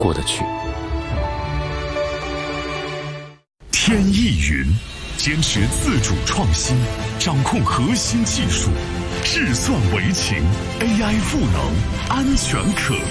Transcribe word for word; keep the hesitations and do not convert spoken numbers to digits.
过得去。 天翼云坚持自主创新，掌控核心技术，智算为情 ，A I 赋能，安全可